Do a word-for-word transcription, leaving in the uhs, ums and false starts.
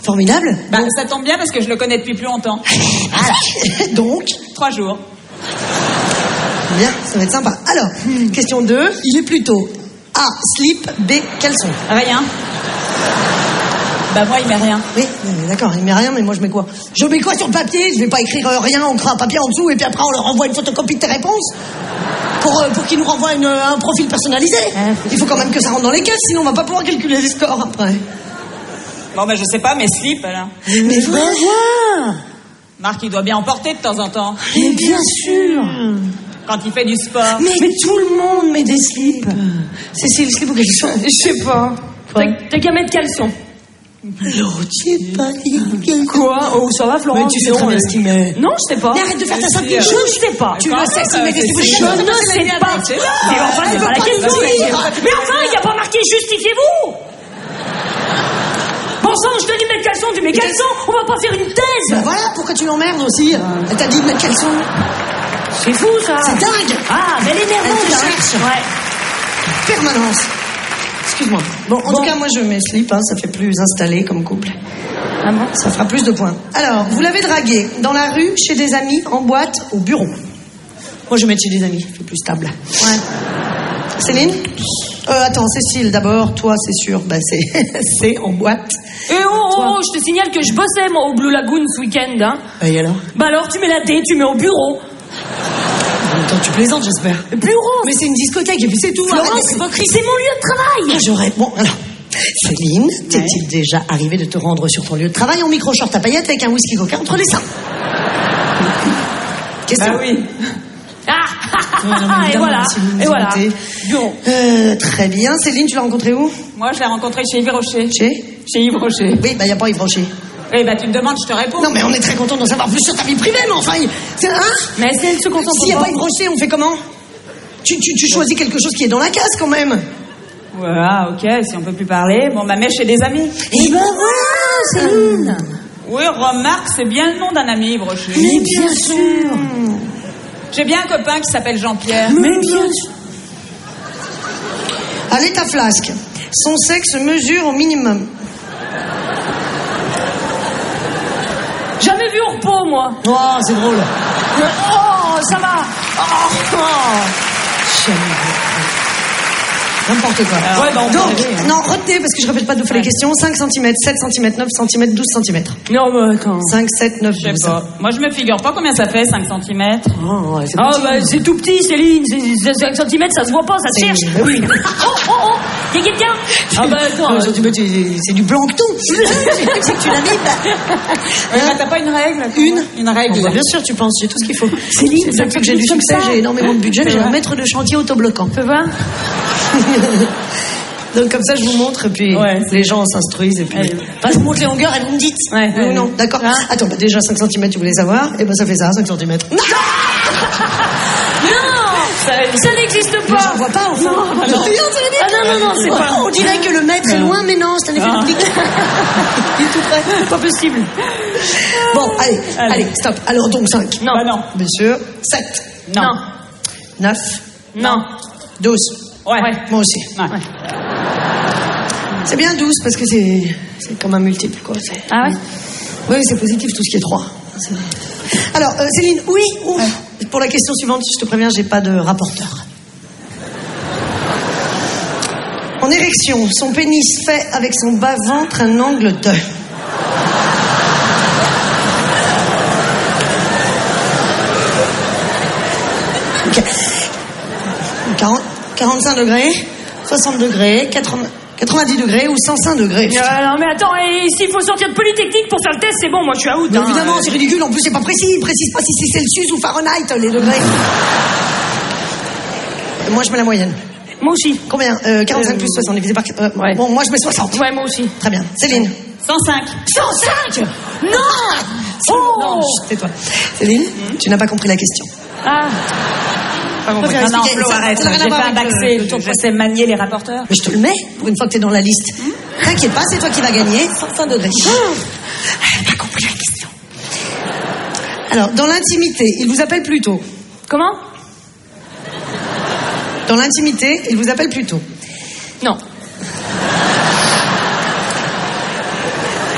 Formidable. Bah, bon. Ça tombe bien parce que je le connais depuis plus longtemps. Voilà. Donc Trois jours. Bien, ça va être sympa. Alors, hmm. question deux, il est plutôt A, slip, B, caleçon. Rien. Bah moi, il met rien. Oui, d'accord, il met rien, mais moi je mets quoi? Je mets quoi sur le papier? Je vais pas écrire euh, rien, on crée un papier en dessous et puis après on leur envoie une photocopie de tes réponses pour, euh, pour qu'ils nous renvoient une, un profil personnalisé. Il faut quand même que ça rentre dans les caisses, sinon on va pas pouvoir calculer les scores après. Bon, ben je sais pas, mais slip, alors. Mais voilà. Marc, il doit bien en porter de temps en temps. Mais bien sûr. Quand il fait du sport. Mais, mais tout le monde met des slips. Cécile, slip ou caleçon? Je sais pas. T'as qu'à mettre caleçon. Alors, tu es pas dit quoi? Oh, ça va, Florent? Mais tu sais très bien ce qu'il met. Non, je sais pas. Mais arrête de faire ta simple. Je ne sais pas. Tu le sais, s'il met des slips. Je ne sais pas. Mais enfin, c'est pas la question. Mais enfin, il n'y a pas marqué justifiez-vous. Bon sang, je te dis de mettre caleçon, tu mets caleçon. On va pas faire une thèse. Ben voilà, pourquoi tu l'emmerdes aussi? Elle t'a dit de mettre caleçon. C'est fou, ça. C'est dingue. Ah, mais elle est nerveuse. Elle te cherche. Ouais. Permanence. Excuse-moi. Bon, en bon. tout cas, moi, je mets slip, hein, ça fait plus installé comme couple. Ah bon? Ça fera plus de points. Alors, vous l'avez dragué dans la rue, chez des amis, en boîte, au bureau. Moi, je vais mettre chez des amis, ça fait plus stable. Ouais. Céline? Euh, attends, Cécile, d'abord, toi, c'est sûr, bah, c'est, c'est en boîte. Eh oh, oh, oh, je te signale que je bossais, moi, au Blue Lagoon ce week-end, hein. Et alors? Bah alors, tu mets la D, tu mets au bureau. Attends, tu plaisantes, j'espère. Bureau. Mais c'est une discothèque, et puis c'est tout. Florence, c'est mon lieu de travail. Ah, j'aurais... Bon, alors... Céline, ouais. T'est-il déjà arrivé de te rendre sur ton lieu de travail en micro-short à paillettes avec un whisky coca entre les seins? Question. Bah oui. Ah, non, non, et voilà. Et voilà. Bon. Euh, très bien. Céline, tu l'as rencontré où? Moi, je l'ai rencontré chez Yves Rocher. Chez Chez Yves Rocher. Oui, bah, il n'y a pas Yves Rocher. Oui, bah, tu me demandes, je te réponds. Non, mais on est très content d'en savoir plus sur ta vie privée, mais enfin, c'est un. Mais si elle se concentre pas. S'il n'y a pas Yves Rocher, on fait comment? Tu, tu, tu choisis quelque chose qui est dans la case, quand même. Voilà, ok, si on peut plus parler. Bon, bah, mets chez des amis. Et ben voilà, Céline. Oui, remarque, c'est bien le nom d'un ami, Yves Rocher. Mais bien sûr. J'ai bien un copain qui s'appelle Jean-Pierre. Mais bien sûr. Allez, ta flasque. Son sexe mesure au minimum. Jamais vu au repos, moi. Oh, c'est drôle. Oh, ça va. Oh, oh. Jamais vu. N'importe quoi. Alors, ouais, bon, donc, ouais. non, retenez, parce que je répète pas deux fois ouais. les questions. cinq centimètres, sept centimètres, neuf centimètres, douze centimètres. Non, mais attends. cinq, sept, neuf, douze. Je sais pas. Moi, je me figure pas combien ça fait, cinq centimètres. Oh, ouais, c'est oh bah, c'est tout petit, Céline. C'est cinq centimètres, ça se voit pas, ça se cherche. Oui. Oh, oh, oh. Y'a quelqu'un? Ah bah, attends. C'est du plancton. C'est que tu l'as mis. Bah, t'as pas une règle? Une Une règle. Oh, bah, bien sûr, tu penses, j'ai tout ce qu'il faut. Céline, c'est que j'ai du succès, j'ai énormément de budget, j'ai un maître de chantier autobloquant. Tu peux voir? Donc comme ça je vous montre et puis ouais, les gens s'instruisent et puis enfin, je vous montre les longueurs et vous me dites ouais, oui ou non, d'accord hein? Attends, bah, déjà cinq centimètres tu voulais savoir, et ben ça fait ça, cinq centimètres. Non, ça, ça n'existe pas. Mais j'en vois pas enfin. Non, ah, non. Ah non, non, non, c'est pas. On dirait que le mètre est loin, mais non, c'est un effet d'optique. Il est tout près. C'est pas possible. Bon, allez, allez, allez, stop. Alors donc cinq. Non. Bah non. Bien sûr. sept. Non. non. neuf. Non. douze. Ouais. ouais. Moi aussi. Ouais. C'est bien douze parce que c'est, c'est comme un multiple, quoi. C'est... Ah ouais? Oui, c'est positif tout ce qui est trois. C'est... Alors, euh, Céline, oui, ouf. Ouais. Pour la question suivante, je te préviens, j'ai pas de rapporteur. En érection, son pénis fait avec son bas-ventre un angle de... Okay. quarante, quarante-cinq degrés, soixante degrés, quatre-vingts, quatre-vingt-dix degrés ou cent cinq degrés. Euh, non mais attends, et s'il faut sortir de Polytechnique pour faire le test, c'est bon, moi je suis out. Mais hein, évidemment, euh... c'est ridicule, en plus c'est pas précis, il précise pas si c'est Celsius ou Fahrenheit, les degrés. Moi je mets la moyenne. Moi aussi. Combien euh, quarante-cinq euh, plus soixante divisé par... Euh, ouais. Bon, moi je mets soixante. Ouais, moi aussi. Très bien. Céline? cent cinq. cent cinq. Non. Oh non, c'est toi. Céline, mmh. tu n'as pas compris la question. Ah. Pas compris. Non, non, Flo, arrête. J'ai pas un baccé. Je sais manier les rapporteurs. Mais je te le mets pour une fois que t'es dans la liste. Mmh. T'inquiète pas, c'est toi qui vas gagner. cent cinq degrés. Oh. Elle n'a pas compris la question. Alors, dans l'intimité, il vous appelle plutôt. Comment? Dans l'intimité, il vous appelle plutôt. Non.